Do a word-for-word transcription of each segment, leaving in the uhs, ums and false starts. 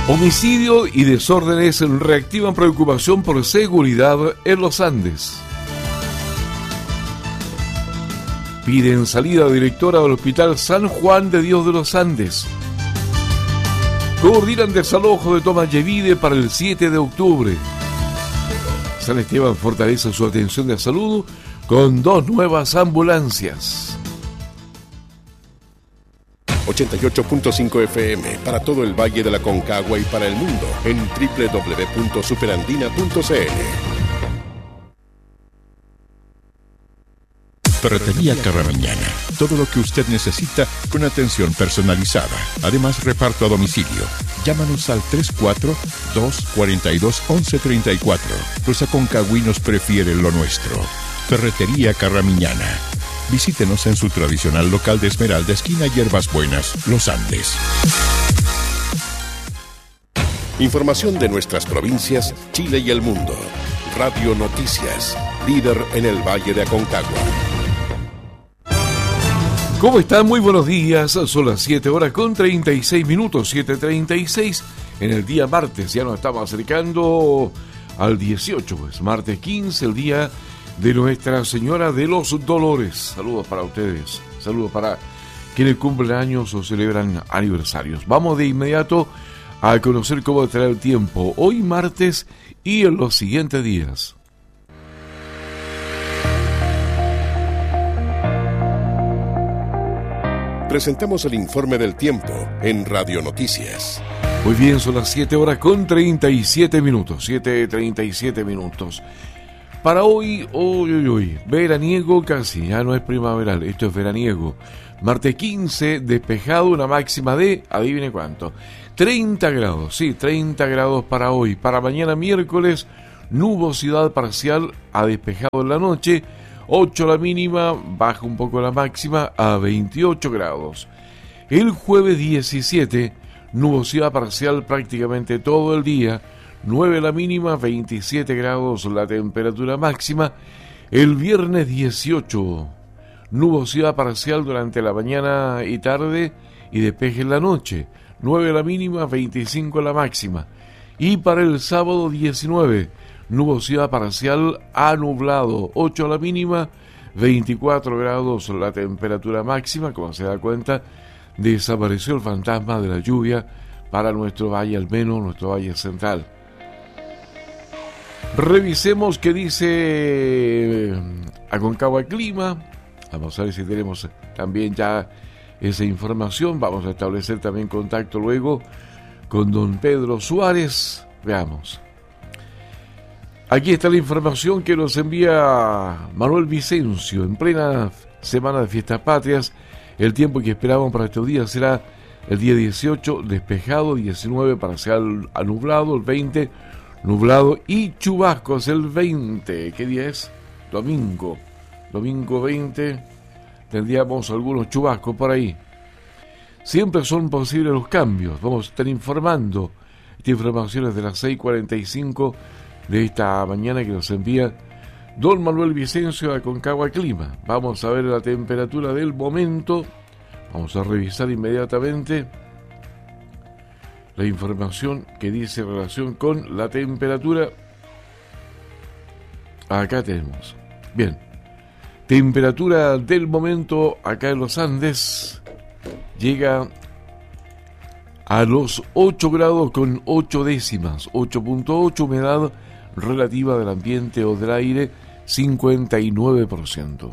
Homicidio y desórdenes reactivan preocupación por seguridad en los Andes. Piden salida directora del Hospital San Juan de Dios de los Andes. Coordinan desalojo de Tomayevide para el siete de octubre. San Esteban fortalece su atención de salud con dos nuevas ambulancias. ochenta y ocho punto cinco F M para todo el Valle de la Concagua y para el mundo en doble u doble u doble u punto superandina punto c l. Ferretería Carramiñana. Todo lo que usted necesita con atención personalizada. Además, reparto a domicilio. Llámanos al tres cuatro dos, cuatro dos, once treinta y cuatro. Los aconcagüinos prefieren lo nuestro. Ferretería Carramiñana. Visítenos en su tradicional local de Esmeralda, esquina Hierbas Buenas, Los Andes. Información de nuestras provincias, Chile y el mundo. Radio Noticias, líder en el Valle de Aconcagua. ¿Cómo están? Muy buenos días. Son las siete horas con treinta y seis minutos, siete treinta y seis en el día martes. Ya nos estamos acercando al dieciocho, pues martes quince, el día de Nuestra Señora de los Dolores. Saludos para ustedes, saludos para quienes cumplen años o celebran aniversarios. Vamos de inmediato a conocer cómo estará el tiempo hoy martes y en los siguientes días. Presentamos el informe del tiempo en Radio Noticias. Muy bien, son las siete horas con treinta y siete minutos, siete treinta y siete minutos. Para hoy, uy, uy, uy, veraniego casi, ya no es primaveral, esto es veraniego. Martes quince, despejado, una máxima de, adivine cuánto, treinta grados, sí, treinta grados para hoy. Para mañana miércoles, nubosidad parcial a despejado en la noche, ocho la mínima, baja un poco la máxima a veintiocho grados. El jueves diecisiete, nubosidad parcial prácticamente todo el día, nueve la mínima, veintisiete grados la temperatura máxima. El viernes dieciocho, nubosidad parcial durante la mañana y tarde y despeje en la noche, nueve la mínima, veinticinco la máxima. Y para el sábado diecinueve, nubosidad parcial a nublado, ocho la mínima, veinticuatro grados la temperatura máxima. Como se da cuenta, desapareció el fantasma de la lluvia para nuestro valle, al menos nuestro valle central. Revisemos qué dice Aconcagua Clima. Vamos a ver si tenemos también ya esa información. Vamos a establecer también contacto luego con don Pedro Suárez. Veamos. Aquí está la información que nos envía Manuel Vicencio. En plena semana de Fiestas Patrias, el tiempo que esperamos para estos días será el día dieciocho, despejado, diecinueve, parcial a nublado, el veinte, nublado y chubascos el veinte. ¿Qué día es? Domingo. Domingo veinte, tendríamos algunos chubascos por ahí. Siempre son posibles los cambios. Vamos a estar informando. Esta información es de las seis cuarenta y cinco de esta mañana que nos envía don Manuel Vicencio de Aconcagua Clima. Vamos a ver la temperatura del momento. Vamos a revisar inmediatamente la información que dice en relación con la temperatura. Acá tenemos. Bien. Temperatura del momento acá en los Andes llega a los ocho grados con ocho décimas, ocho punto ocho, humedad relativa del ambiente o del aire cincuenta y nueve por ciento.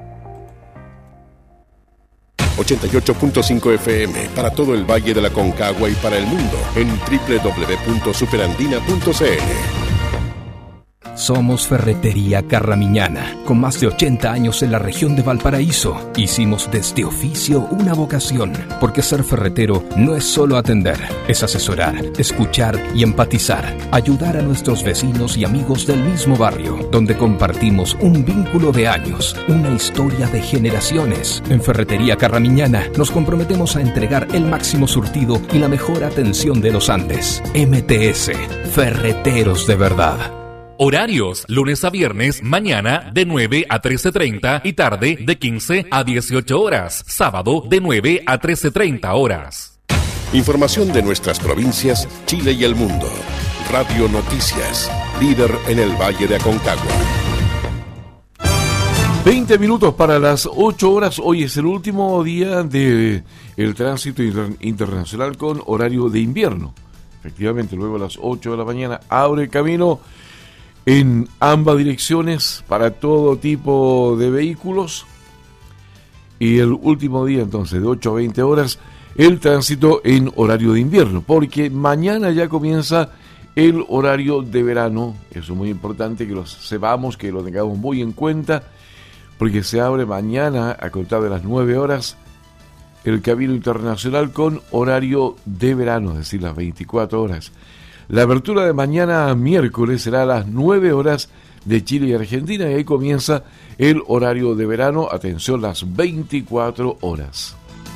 ochenta y ocho punto cinco F M para todo el Valle de la Concagua y para el mundo en doble u doble u doble u punto superandina punto c l. Somos Ferretería Carramiñana, con más de ochenta años en la región de Valparaíso. Hicimos de este oficio una vocación, porque ser ferretero no es solo atender, es asesorar, escuchar y empatizar, ayudar a nuestros vecinos y amigos del mismo barrio, donde compartimos un vínculo de años, una historia de generaciones. En Ferretería Carramiñana nos comprometemos a entregar el máximo surtido y la mejor atención de los Andes. M T S, Ferreteros de Verdad. Horarios, lunes a viernes, mañana de nueve a trece treinta y tarde de quince a dieciocho horas. Sábado de nueve a trece treinta horas. Información de nuestras provincias, Chile y el mundo. Radio Noticias, líder en el Valle de Aconcagua. veinte minutos para las ocho horas. Hoy es el último día del tránsito inter- internacional con horario de invierno. Efectivamente, luego a las ocho de la mañana abre camino en ambas direcciones para todo tipo de vehículos. Y el último día, entonces, de ocho a veinte horas, el tránsito en horario de invierno, porque mañana ya comienza el horario de verano. Eso es muy importante que lo sepamos, que lo tengamos muy en cuenta, porque se abre mañana a contar de las nueve horas el camino internacional con horario de verano, es decir, las veinticuatro horas. La apertura de mañana miércoles será a las nueve horas de Chile y Argentina, y ahí comienza el horario de verano, atención, las veinticuatro horas.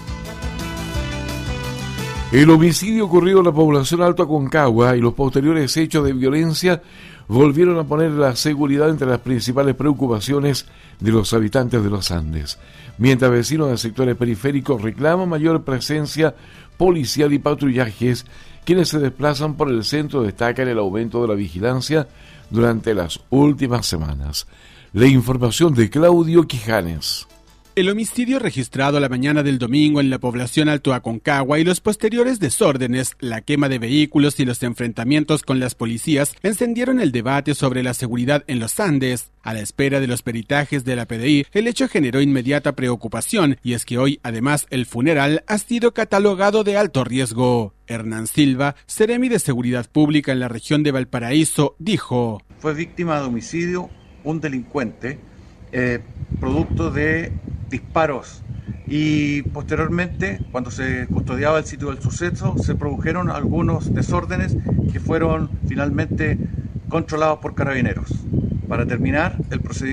El homicidio ocurrido en la población Alto Aconcagua y los posteriores hechos de violencia volvieron a poner la seguridad entre las principales preocupaciones de los habitantes de los Andes, mientras vecinos de sectores periféricos reclaman mayor presencia policial y patrullajes. Quienes se desplazan por el centro destacan el aumento de la vigilancia durante las últimas semanas. La información de Claudio Quijanes. El homicidio registrado la mañana del domingo en la población Alto Aconcagua y los posteriores desórdenes, la quema de vehículos y los enfrentamientos con las policías encendieron el debate sobre la seguridad en los Andes. A la espera de los peritajes de la P D I, el hecho generó inmediata preocupación, y es que hoy, además, el funeral ha sido catalogado de alto riesgo. Hernán Silva, seremi de Seguridad Pública en la región de Valparaíso, dijo: Fue víctima de homicidio un delincuente, eh, producto de disparos, y posteriormente, cuando se custodiaba el sitio del suceso, se produjeron algunos desórdenes que fueron finalmente controlados por carabineros. Para terminar, el procedimiento